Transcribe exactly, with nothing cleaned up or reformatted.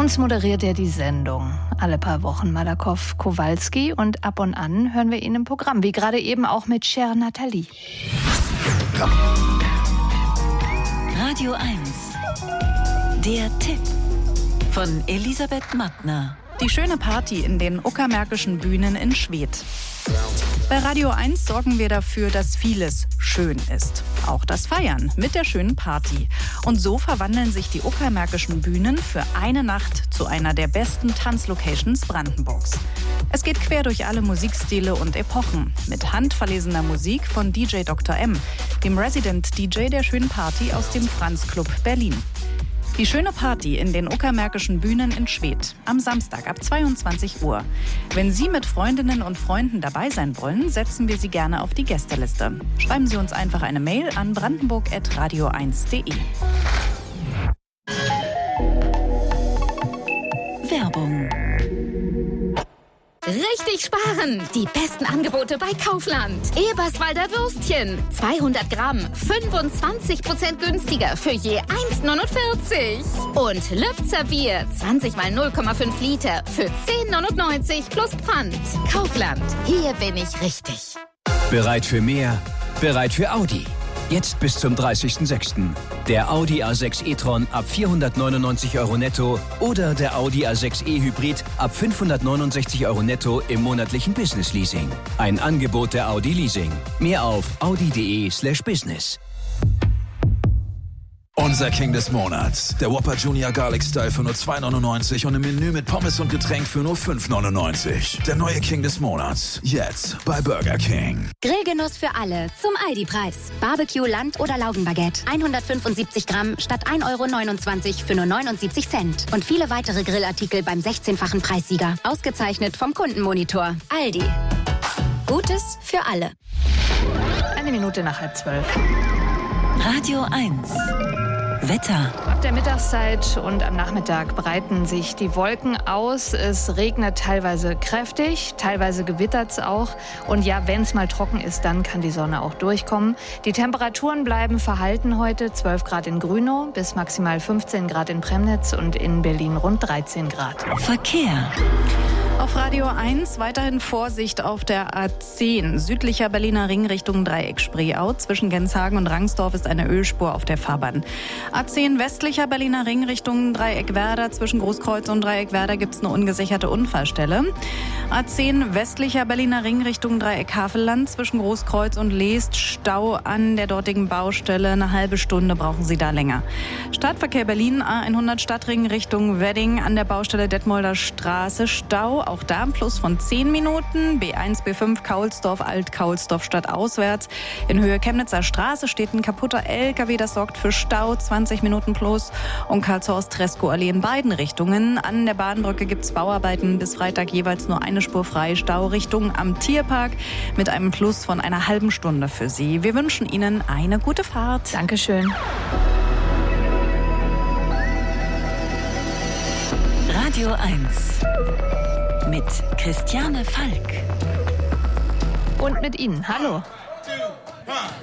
uns moderiert er die Sendung. Alle paar Wochen Malakoff Kowalski und ab und an hören wir ihn im Programm, wie gerade eben auch mit Cher Nathalie. Radio eins. Der Tipp von Elisabeth Mattner. Die schöne Party in den uckermärkischen Bühnen in Schwedt. Bei Radio eins sorgen wir dafür, dass vieles schön ist. Auch das Feiern mit der schönen Party. Und so verwandeln sich die uckermärkischen Bühnen für eine Nacht zu einer der besten Tanzlocations Brandenburgs. Es geht quer durch alle Musikstile und Epochen. Mit handverlesener Musik von D J Doktor M, dem Resident-D J der schönen Party aus dem Franz Club Berlin. Die schöne Party in den uckermärkischen Bühnen in Schwedt am Samstag ab zweiundzwanzig Uhr. Wenn Sie mit Freundinnen und Freunden dabei sein wollen, setzen wir Sie gerne auf die Gästeliste. Schreiben Sie uns einfach eine Mail an brandenburg at radio eins punkt de. Werbung. Richtig sparen! Die besten Angebote bei Kaufland. Eberswalder Würstchen. zweihundert Gramm. fünfundzwanzig Prozent günstiger für je eins neunundvierzig. Und Lübzer Bier. zwanzig mal null Komma fünf Liter für zehn neunundneunzig plus Pfand. Kaufland. Hier bin ich richtig. Bereit für mehr? Bereit für Audi. Jetzt bis zum dreißigsten sechsten Der Audi A sechs e-tron ab vierhundertneunundneunzig Euro netto oder der Audi A sechs e-Hybrid ab fünfhundertneunundsechzig Euro netto im monatlichen Business-Leasing. Ein Angebot der Audi Leasing. Mehr auf audi punkt de slash business. Unser King des Monats. Der Whopper Junior Garlic Style für nur zwei neunundneunzig und im Menü mit Pommes und Getränk für nur fünf neunundneunzig. Der neue King des Monats. Jetzt bei Burger King. Grillgenuss für alle zum Aldi-Preis. Barbecue, Land- oder Laugenbaguette. hundertfünfundsiebzig Gramm statt ein Euro neunundzwanzig für nur neunundsiebzig Cent. Und viele weitere Grillartikel beim sechzehnfachen Preissieger. Ausgezeichnet vom Kundenmonitor. Aldi. Gutes für alle. Eine Minute nach halb zwölf. Radio eins. Wetter. Ab der Mittagszeit und am Nachmittag breiten sich die Wolken aus. Es regnet teilweise kräftig, teilweise gewittert es auch. Und ja, wenn es mal trocken ist, dann kann die Sonne auch durchkommen. Die Temperaturen bleiben verhalten heute. zwölf Grad in Grünow bis maximal fünfzehn Grad in Premnitz und in Berlin rund dreizehn Grad. Verkehr. Auf Radio eins weiterhin Vorsicht auf der A zehn. Südlicher Berliner Ring Richtung Dreieck Spreeau. Zwischen Genshagen und Rangsdorf ist eine Ölspur auf der Fahrbahn. A zehn westlicher Berliner Ring Richtung Dreieck Werder. Zwischen Großkreuz und Dreieck Werder gibt es eine ungesicherte Unfallstelle. A zehn westlicher Berliner Ring Richtung Dreieck Havelland. Zwischen Großkreuz und Leest Stau an der dortigen Baustelle. Eine halbe Stunde brauchen Sie da länger. Stadtverkehr Berlin A hundert Stadtring Richtung Wedding an der Baustelle Detmolder Straße. Stau. Auch da ein Plus von zehn Minuten. B eins, B fünf, Kaulsdorf, Alt-Kaulsdorf stadtauswärts. In Höhe Chemnitzer Straße steht ein kaputter L K W, das sorgt für Stau, zwanzig Minuten plus. Und Karlshorst-Treskow-Allee in beiden Richtungen. An der Bahnbrücke gibt es Bauarbeiten. Bis Freitag jeweils nur eine Spur frei. Staurichtung am Tierpark mit einem Plus von einer halben Stunde für Sie. Wir wünschen Ihnen eine gute Fahrt. Dankeschön. Radio eins. Mit Christiane Falk. Und mit Ihnen. Hallo.